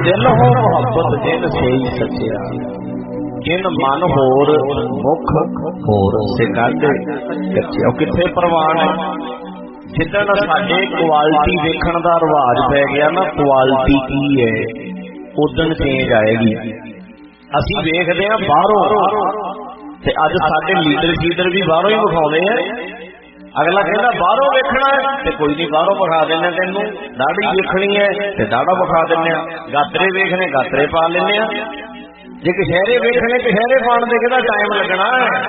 दिल हो मोहब्बत जिन से सचिया, जिन मन होर मुख होर सिकंद कच्चिया। किथे प्रवान है जिदन साडे क्वालिटी वेखण दा रिवाज पै गया ना, क्वालिटी की है उदन चेंज आएगी। असीं वेखदे हां बाहरों ते अज साडे लीडर शीडर भी बाहरों ही विखाउंदे हैं। अगला कहना बाहरों वेखना है ते कोई नहीं, बाहरों विखा देने तेनू। दाढ़ी वेखनी है ते दाढ़ा विखा देने, गातरे वेखने गातरे पा लेने। जे कशहरे वेखने कशहरे पाने दे किहदा टाइम लगना है।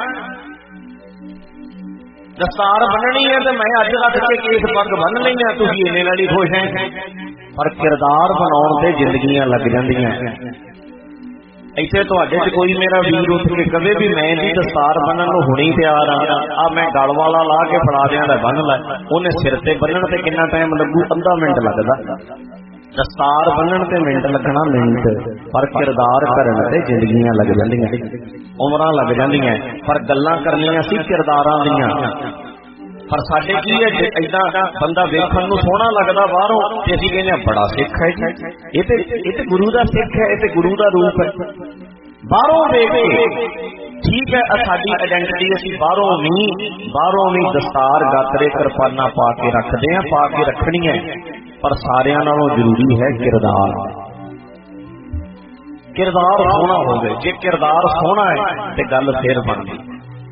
दस्तार बननी है तो मैं अज रख के केस पग बन ली है, तुसीं इन्ने नाल ही खुश हैं। पर किरदार बनाउण ते जिंदगियां लग जांदियां। इत्थे तुहाडे च कोई मेरा वीर उठ के कहे भी मैं भी दस्तार बनन नूं हुणे ही तैयार आ मैं गल वाला ला के फड़ा दियां बन लै, उन्हें सिर ते बन्नण ते कितना टाइम लगू? अद्धा मिनट लगदा। दस्तार बन्नण ते मिनट लगना मिनट, पर किरदार करन ते जिंदगियां लग जांदियां, उमरां लग जांदियां। पर गल्लां करनियां सी किरदारां दीयां। पर साडे की है इदां बंदा वेखण नूं सोहना लगदा बाहरों ते असीं कहने बड़ा सिख है जी, ये ते गुरु दा सिख है, ये ते गुरु दा रूप है। बाहरों वेख के ठीक है साडी आइडेंटिटी असीं बाहरों भी दस्तार गातरे किरपाना पा के रखदे हां, पा के रखनी है। पर सारियां नालों जरूरी है किरदार। किरदार सोहना होवे, जे किरदार सोहना है ते गल फिर बनदी।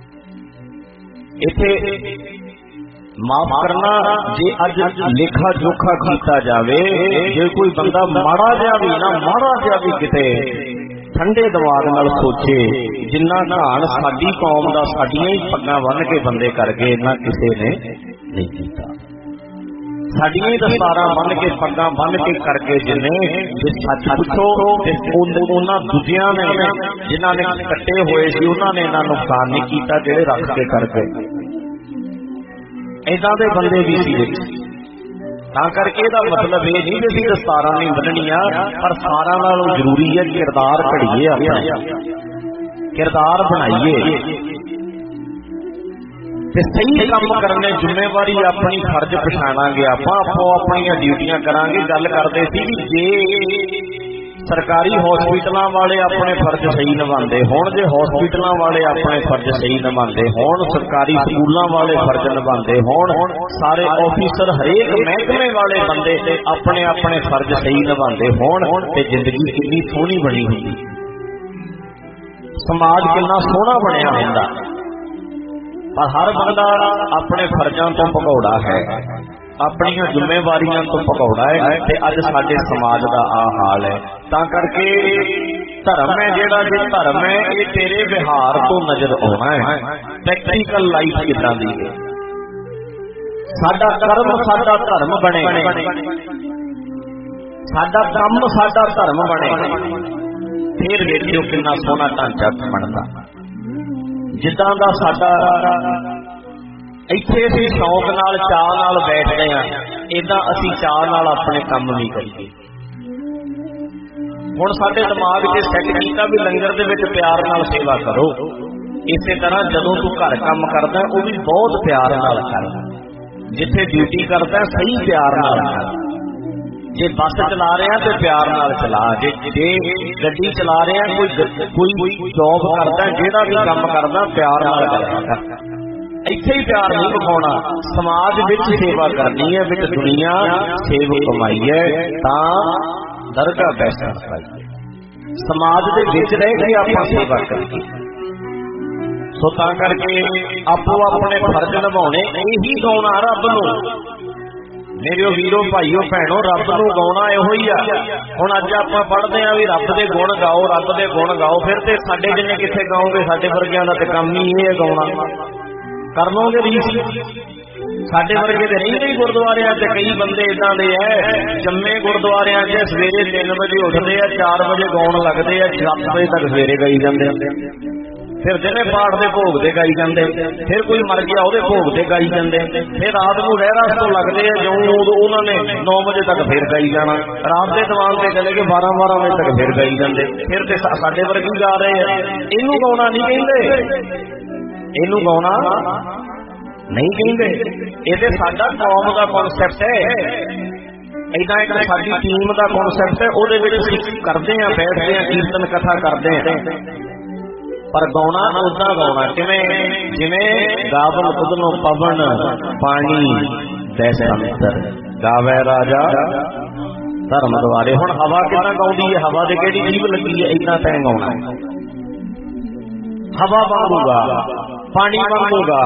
इत्थे माफ करना जे अज लेखा जोखा कीता जावे, जे कोई बंदा माड़ा जिहा भी ना, माड़ा जिहा भी किते ठंडे दिमाग नाल सोचे, जिन्ना घाण साडी कौम दा साडियां ही पग्गां बन के बंदे कर गए ना किसे ने नहीं कीता। साडियां ही दस्तारां बन के पग्गां बन के करके जिन्हें जे सच पुछो ते उन्हां दूजियां ने जिन्हां ने कट्टे होए सी उन्हां ने इन्हां नुकसान नहीं कीता जिहड़े रख के कर गए। इदां दे बंदे भी सी। तां करके इहदा मतलब ये नहीं कि दस्तारां नहीं बन्नणियां, पर सारां नालों जरूरी है किरदार घड़ीए, अपना किरदार बनाइए ते सही काम करने जिम्मेवारी अपनी फर्ज पछाणांगे। आपो अपनी ड्यूटियां करांगे। गल करदे सी कि जे सरकारी हॉस्पिटलों वाले अपने फर्ज सही निभाते होण, जे हॉस्पिटलों वाले अपने फर्ज सही निभाते होण, सरकारी स्कूलों वाले फर्ज निभाते होण, सारे ऑफिसर हरेक महकमे वाले बंदे अपने अपने फर्ज सही निभाते होण, ते जिंदगी कितनी सोहनी बनी हुंदी, समाज कितना सोहना बनिया हुंदा। पर हर बंदा अपने फर्जां तो भगौड़ा है, अपनी जिम्मेवारियां तो भगौड़ा है। ते अज साडे समाज का आ हाल है। तां करके धर्म है जिहड़ा, जे धर्म है ये तेरे विहार तो नजर आउणा है। प्रैक्टिकल लाइफ किदां दी है, साडा कर्म साडा धर्म बने, साडा काम साडा धर्म बने, फिर वेखियो कितना सोहना ढांचा बनदा। जिद्दां दा साडा इत्थे असीं शौक नाल चाह नाल बैठदे हां, इदां असीं चाह नाल अपने काम भी करिए। हुण साडे दिमाग 'च सैट कीता भी लंगर दे विच प्यार नाल सेवा करो। इसे तरह जदों तू घर काम करदा वो भी बहुत प्यार नाल कर, जिथे ड्यूटी करदा सही प्यार नाल कर। जे बस चला रहे हैं तो प्यार नाल चला, जे गड्डी चला रहे हैं कोई जॉब करदा जिहड़ा भी काम करदा प्यार नाल कर। इत्थे ही प्यार नहीं विखाउणा, समाज विच सेवा करनी है, विच दुनिया सेवक कमाई है, तां दरगाह पैसा पाइए। समाज दे विच रह के आपां सेवा करिए। सो तां करके आपो अपने फर्ज निभाउणे, यही गाउणा रब नूं। मेरे वीरो भाईओ भैणों, रब नूं गाउणा इहो ही आ। हुण अज आपां पढ़दे आ भी रब दे गुण गाओ, रब दे गुण गाओ, फिर ते साडे जिन्ने किथे गाओगे, साडे वर्गियां दा ते काम ही इह है गाउणा। कर लोगे रीस, साडे वर्गे ते नहीं नहीं गुरुद्वारियां ते कई बंदे इदां दे है, जम्मे गुरुद्वारियां 'च सवेरे 3 बजे उठदे आ, 4 बजे गाउण लगदे आ, 7 बजे तक सवेरे गाई जांदे आ। फिर दिने पाठ के भोग से गाई जाते, फिर कोई मर गया वो भोग से गाई जाते, फिर रात को रहरास तो लगते हैं जो उन्होंने 9 बजे तक फिर गाई जाना, रात के दीवान से चले गए 12-12 बजे तक फिर गाई जाते, फिर तो साडे वर्गी गा रहे हैं। इनू गाउणा नहीं कहते, इनू गाउणा नहीं कहते, ये साडा कौम का कॉन्सैप्ट है। ਏਦਾਂ एक साडी टीम का कॉन्सैप्ट है, ਉਹਦੇ ਵਿੱਚ ਅਸੀਂ ਕਰਦੇ ਆਂ, ਬੈਠਦੇ ਆਂ, ਕੀਰਤਨ ਕਥਾ ਕਰਦੇ ਆਂ, पर गाउणा उदा गाउणा किवें जिवें गावल उदनों पवन पानी दैसंतर गावे राजा धर्म द्वारे। हुण हवा कितना गाउंदी है, हवा दे किहड़ी जीभ लगी है, इदां तैं गाउणा। हवा वांगूगा, पानी वांगूगा,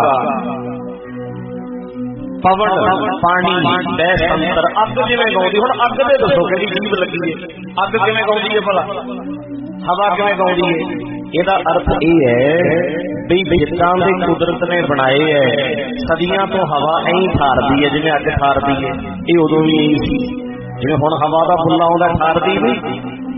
पवन पानी दैसंतर अग जिवें गाउंदी। हुण अग दे दसो किहड़ी जीभ लगी है, अग किवें गाउंदी है भला, हवा किवें गाउंदी है। ਇਹਦਾ अर्थ यह है भी जिद्दां दी कुदरत ने बनाए है, सदियां तो हवा ऐ ठारदी है जिवें अग ठारदी है, ये उदों भी यही सी जिवें हुण हवा दा फुल्ला आउंदा ठारदी नहीं,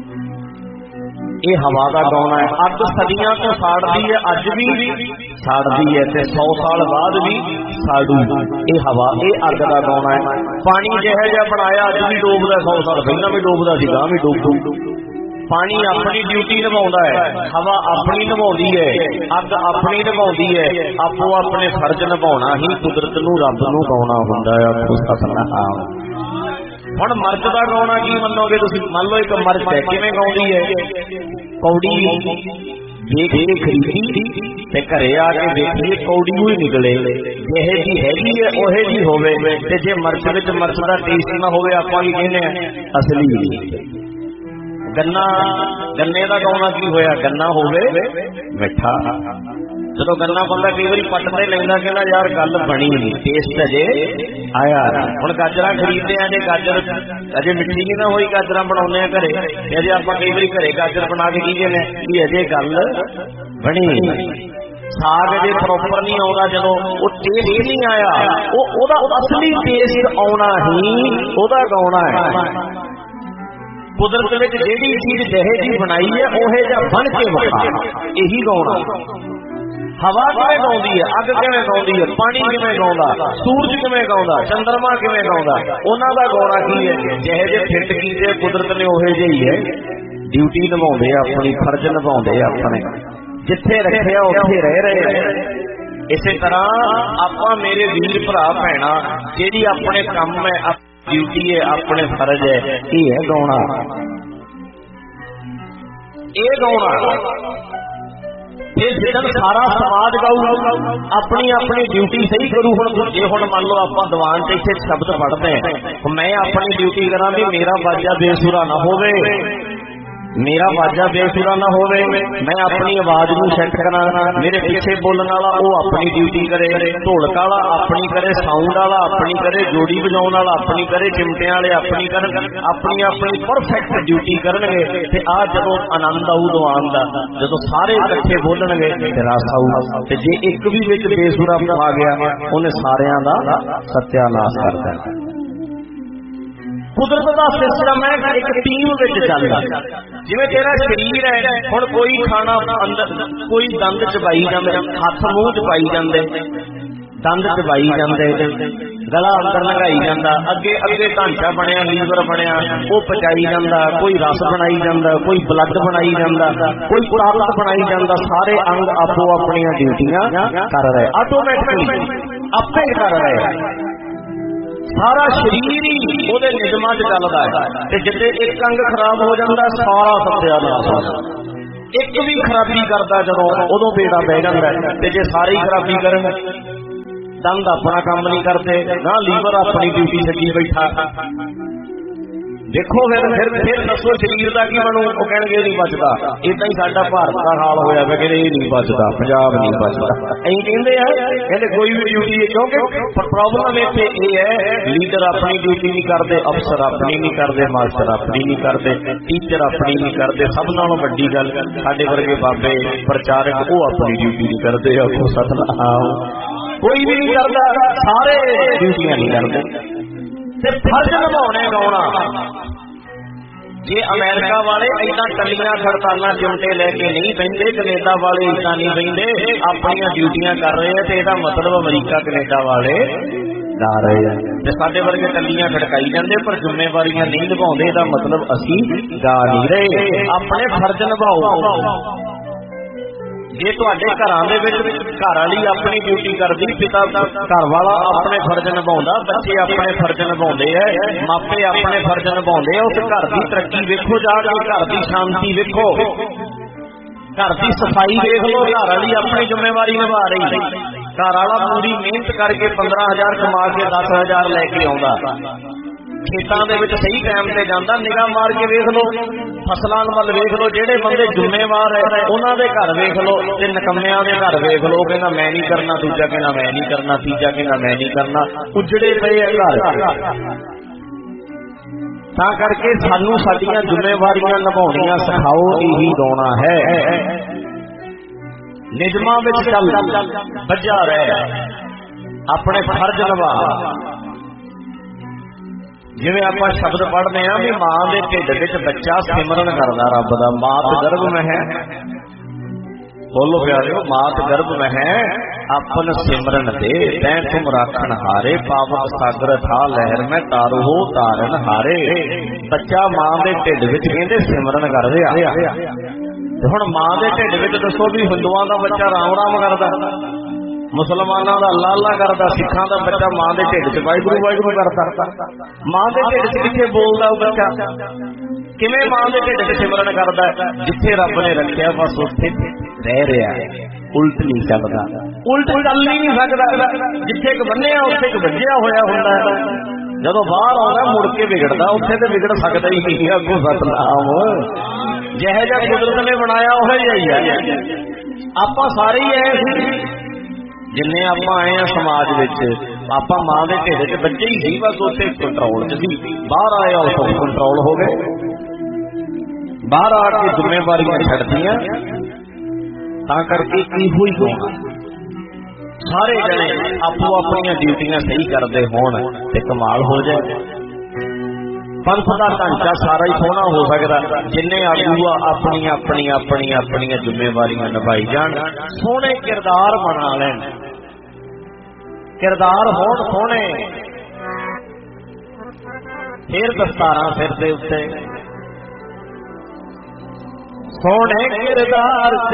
ये हवा का गाउणा है। अग सदियां तो साड़दी है, अज भी साड़दी है ते 100 साल बाद भी साड़ू, ये हवा, ये अग का गाउणा है। पानी जिहा जिहा बनाया अज भी डोबदा, 100 साल पहलां भी डोबदा सी, गां भी डोबू। पानी अपनी ड्यूटी निभाउंदा है, हवा अपनी निभाउंदी है, अग अपनी निभाउंदी है। आपो अपने फर्ज निभाउणा ही कुदरत नूं रब नूं गाउणा हुंदा है। आपो सतनाम। हुण मर्द दा गाउणा की मन्नोगे तुसीं? मान लो एक मर्द है, किवें गाउंदी है? कौड़ी देख के खरीदी ते घरे आके देखिए कौड़ी ही निकले, जिहे जी हैगी है ओहे जी होवे, ते जे मर्द विच मर्द दा टेस्ट ना होवे आपां की कहने असली। गन्ना, गन्ने का गाउणा की होया? गन्ना होवे मिठा। जो गन्ना बंदा कई बार पटते लेंदा, कहना यार गल बनी नहीं, टेस्ट अजे आया। हुण गाजर खरीदते हैं, जे गाजर अजे मिठी नहीं ना होई, गाजर बनाउने घरे, अजे आप कई बार घरे गाजर बना के की कहने कि अजे गल बनी। साग अजे प्रॉपर नहीं आउंदा, जदों वो टेस्ट नहीं आया, ओदा असली टेस्ट आउणा ही ओदा गाउणा है। कुदरत में जिहड़ी चीज जिहे जी बनाई है उहे जिहा बन के विखा, यही गाउणा। हवा किवें गाउंदी है, अग किवें गाउंदी है, पानी किवें गाउंदा, सूरज किवें गाउंदा, चंद्रमा किवें गाउंदा, उन्हां दा गाउणा की है? जिहे जे फिट कीते कुदरत ने उहे जे ही है, ड्यूटी निभाउंदे अपनी, फर्ज निभाउंदे अपने, जिथे रखिया उत्थे रह रहे हैं। इसे तरह आपां मेरे वीर भरा भैणा जिहड़ी अपने काम है, ड्यूटी है, अपने फर्ज है, ये है गाउणा। ये गाउणा फिर जिदन सारा समाज गाऊ अपनी अपनी ड्यूटी सही करू। हुण जे हुण मान लो आपां दीवान ते इत्थे शब्द पढ़दे हैं, मैं अपनी ड्यूटी करा भी मेरा बाजा बेसुरा ना होवे, मेरा वाजा बेसुरा ना होवे, मैं अपनी आवाज नूं सैट करा, मेरे पीछे बोलने वाला वो अपनी ड्यूटी करे, ढोलक वाला अपनी करे, साउंड वाला अपनी करे, जोड़ी बजाउण वाला अपनी करे, चिमटे वाले अपनी करन, अपनी अपनी परफेक्ट ड्यूटी करनगे। ते आ जदों आनंद आऊ दीवान दा, जदों सारे इकट्ठे बोलणगे ते रस आऊ। ते जे एक भी विच बेसुरा आ गया उन्हें सारियां दा सत्यानाश कर देना। कुदरत का सिस्टम है, एक टीम विच चलदा। जिवें तेरा शरीर है, हुण कोई खाना अंदर, कोई दंद चबाई जांदे, हथ मूंह च पाई जांदे, दंद चबाई जांदे, गला अंदर लगाई जांदा, अगे अगे ढांचा बनिया, लीवर बनिया, वो पचाई जांदा, कोई रस बनाई जांदा, कोई ब्लड बनाई जांदा, कोई ताकत बनाई जांदा। सारे अंग आपो अपनी ड्यूटियां कर रहे, ऑटोमैटिकली आपे कर रहे। सारा शरीर ही ਉਹਦੇ ਨਿਯਮਾਂ 'ਚ ਚੱਲਦਾ ਹੈ, ਤੇ ਜਿੱਥੇ ਇੱਕ ਅੰਗ ਖਰਾਬ ਹੋ ਜਾਂਦਾ ਸਾਰਾ ਸੱਤਿਆਨਾਸ਼ ਹੋ ਜਾਂਦਾ। ਇੱਕ ਵੀ ਖਰਾਬੀ ਕਰਦਾ ਜਦੋਂ ਉਦੋਂ ਬੇੜਾ ਬਹਿ ਜਾਂਦਾ, ਤੇ ਜੇ ਸਾਰੇ ਹੀ ਖਰਾਬੀ ਕਰਨ, ਦੰਦ ਆਪਣਾ ਕੰਮ ਨਹੀਂ ਕਰਦੇ, ਨਾ ਲੀਵਰ ਆਪਣੀ ਡਿਊਟੀ ਛੱਡੀ ਬੈਠਾ, देखो फिर दसो शरीर का की बनू? वो कहेंगे नहीं बचता। इदा ही साडा भारत का हाल होया वा कि ये नहीं बचता, पंजाब नहीं बचता, अं कहते हैं, कहते कोई भी ड्यूटी है। क्योंकि प्रॉब्लम इत्थे ये है, लीडर अपनी ड्यूटी नहीं करते, अफसर अपनी नहीं करते, मास्टर अपनी नहीं करते, टीचर अपनी नहीं करते। सब नालों वड्डी गल साडे वर्गे बाबे प्रचारक वो अपनी ड्यूटी नहीं करते। आखो सतनाम, कोई भी नहीं करता, सारे ड्यूटियां नहीं करते, फर्ज निभाने गाउणा। जे अमेरिका वाले इदा टलियां खड़ताना चिमटे लैके नहीं बहिंदे, कनेडा वाले इदा नहीं बहिंदे, अपनी ड्यूटियां कर रहे हैं, तो यह मतलब अमरीका कनेडा वाले गा रहे हैं। साडे वर्गे टलियां खड़काई जाते पर जिम्मेवारियां नहीं निभाते, इसका मतलब असी गा नहीं रहे। अपने फर्ज निभाओ। ਜੇ ਤੁਹਾਡੇ ਘਰਾਂ ਦੇ ਵਿੱਚ ਘਰ ਵਾਲੀ ਆਪਣੀ ਡਿਊਟੀ ਕਰਦੀ, ਪਿਤਾ ਘਰ ਵਾਲਾ ਆਪਣੇ ਫਰਜ਼ ਨਿਭਾਉਂਦਾ, ਬੱਚੇ ਆਪਣੇ ਫਰਜ਼ ਨਿਭਾਉਂਦੇ ਐ, ਮਾਪੇ ਆਪਣੇ ਫਰਜ਼ ਨਿਭਾਉਂਦੇ ਆ, ਉਸ ਘਰ ਦੀ ਤਰੱਕੀ ਵੇਖੋ ਜਾ ਕੇ, ਘਰ ਦੀ ਸ਼ਾਂਤੀ ਵੇਖੋ, ਘਰ ਦੀ ਸਫਾਈ ਵੇਖ ਲਓ। ਘਰ ਵਾਲੀ ਆਪਣੀ ਜ਼ਿੰਮੇਵਾਰੀ ਨਿਭਾ ਰਹੀ, ਘਰ ਵਾਲਾ ਪੂਰੀ ਮਿਹਨਤ ਕਰਕੇ 15,000 ਕਮਾ ਕੇ 10,000 ਲੈ ਕੇ ਆਉਂਦਾ, ਖੇਤਾਂ ਦੇ ਵਿੱਚ ਸਹੀ ਟਾਈਮ ਤੇ ਜਾਂਦਾ। ਨਿਗਾਹ ਮਾਰ ਕੇ ਵੇਖ ਲਓ, ਫਸਲਾਂ ਵੱਲ ਵੇਖ ਲਓ, ਜਿਹੜੇ ਬੰਦੇ ਜ਼ਿੰਮੇਵਾਰ ਹੈ ਉਹਨਾਂ ਦੇ ਘਰ ਵੇਖ ਲਓ, ਤੇ ਨਿਕੰਮਿਆਂ ਦੇ ਘਰ ਵੇਖ ਲਓ। ਕਹਿੰਦਾ ਮੈਂ ਨਹੀਂ ਕਰਨਾ, ਦੂਜਾ ਕਹਿੰਦਾ ਮੈਂ ਨਹੀਂ ਕਰਨਾ, ਤੀਜਾ ਕਹਿੰਦਾ ਮੈਂ ਨਹੀਂ ਕਰਨਾ, ਉਜੜੇ ਪਏ ਆ ਘਰ। ਤਾਂ ਕਰਕੇ ਸਾਨੂੰ ਸਾਡੀਆਂ ਜ਼ਿੰਮੇਵਾਰੀਆਂ ਨਿਭਾਉਣੀਆਂ ਸਿਖਾਓ, ਇਹੀ ਰੋਣਾ ਹੈ। ਨਿਯਮਾਂ ਵਿੱਚ ਚੱਲ, ਬੱਝਾ ਰਹਿ, ਆਪਣੇ ਫਰਜ਼ ਨਿਭਾ। ਜਿਵੇਂ ਆਪਾਂ ਸ਼ਬਦ ਪੜ੍ਹਦੇ ਆ ਵੀ ਮਾਂ ਦੇ ਢਿੱਡ ਵਿੱਚ ਬੱਚਾ ਸਿਮਰਨ ਕਰਦਾ ਰੱਬ ਦਾ। ਮਾਤ ਗਰਭ ਮਹਿ, ਬੋਲੋ ਪਿਆਰਿਓ, ਮਾਤ ਗਰਭ ਮਹਿ ਆਪਨ ਸਿਮਰਨ ਦੇ, ਤੈਂ ਤੁਮ ਰਾਖਣ ਹਾਰੇ, ਪਾਵਕ ਸਾਗਰ ਥਾ ਲਹਿਰ ਮੈਂ ਤਾਰੂ ਹੋ ਤਾਰਨ ਹਾਰੇ। ਬੱਚਾ ਮਾਂ ਦੇ ਢਿੱਡ ਵਿੱਚ ਕਹਿੰਦੇ ਸਿਮਰਨ ਕਰ ਰਿਹਾ। ਤੇ ਹੁਣ ਮਾਂ ਦੇ ਢਿੱਡ ਵਿੱਚ ਦੱਸੋ ਵੀ ਹਿੰਦੂਆਂ ਦਾ ਬੱਚਾ ਰਾਮ ਰਾਮ ਕਰਦਾ, ਮੁਸਲਮਾਨਾਂ ਦਾ ਅੱਲਾ ਅੱਲਾ ਕਰਦਾ, ਸਿੱਖਾਂ ਦਾ ਬੱਚਾ ਮਾਂ ਦੇ ਢਿੱਡ 'ਚ ਵਾਹਿਗੁਰੂ ਵਾਹਿਗੁਰੂ ਕਰਦਾ। ਮਾਂ ਦੇ ਢਿੱਡ 'ਚ ਕਿੱਥੇ ਬੋਲਦਾ ਉਹ ਬੱਚਾ? ਕਿਵੇਂ ਮਾਂ ਦੇ ਢਿੱਡ 'ਚ ਸਿਮਰਨ ਕਰਦਾ? ਜਿੱਥੇ ਰੱਬ ਨੇ ਰੱਖਿਆ ਬਸ ਉੱਥੇ ਰਹਿ ਰਿਹਾ, ਉਲਟ ਨਹੀਂ ਚੱਲਦਾ, ਉਲਟ ਚੱਲ ਨਹੀਂ ਸਕਦਾ। ਜਿੱਥੇ ਇੱਕ ਬੰਨਿਆ ਉੱਥੇ ਇੱਕ ਵੱਜਿਆ ਹੋਇਆ ਹੁੰਦਾ। ਜਦੋਂ ਬਾਹਰ ਆਉਂਦਾ ਮੁੜ ਕੇ ਵਿਗੜਦਾ, ਉੱਥੇ ਤੇ ਵਿਗੜ ਸਕਦਾ ਹੀ ਨਹੀਂ। ਅੱਗੋਂ ਸਤਨਾਮ, ਜਿਹੋ ਜਿਹਾ ਕੁਦਰਤ ਨੇ ਬਣਾਇਆ ਉਹ ਹੀ ਹੈ। ਆਪਾਂ ਸਾਰੇ ਹੀ ਐ ਸੀ, ਜਿੰਨੇ ਆਪਾਂ ਆਏ ਆ ਸਮਾਜ ਵਿੱਚ, ਆਪਾਂ ਮਾਂ ਦੇ ਢਿੱਡ 'ਚ ਬੱਚੇ ਹੀ ਸੀ, ਬਸ ਉੱਥੇ ਕੰਟਰੋਲ 'ਚ ਸੀ। ਬਾਹਰ ਆਇਆ ਉਹ ਕੰਟਰੋਲ ਹੋ ਗਏ, ਬਾਹਰ ਆ ਕੇ ਜ਼ਿੰਮੇਵਾਰੀਆਂ ਛੱਡਦੀਆਂ। ਤਾਂ ਕਰਕੇ ਇਹੋ ਹੀ ਹੋਣਾ, ਸਾਰੇ ਜਣੇ ਆਪੋ ਆਪਣੀਆਂ ਡਿਊਟੀਆਂ ਸਹੀ ਕਰਦੇ ਹੋਣ ਤੇ ਕਮਾਲ ਹੋ ਜਾਏ। ਪੰਥ ਦਾ ਢਾਂਚਾ ਸਾਰਾ ਹੀ ਸੋਹਣਾ ਹੋ ਸਕਦਾ, ਜਿੰਨੇ ਆਗੂ ਆਪਣੀਆਂ ਆਪਣੀਆਂ ਆਪਣੀਆਂ ਆਪਣੀਆਂ ਜ਼ਿੰਮੇਵਾਰੀਆਂ ਨਿਭਾਈ ਜਾਣ, ਸੋਹਣੇ ਕਿਰਦਾਰ ਬਣਾ ਲੈਣ, ਕਿਰਦਾਰ ਹੋਣ ਸੋਹਣੇ, ਫਿਰ ਦਸਤਾਰਾਂ ਸਿਰ ਦੇ ਉੱਤੇ, ਸੋਹਣੇ ਕਿਰਦਾਰ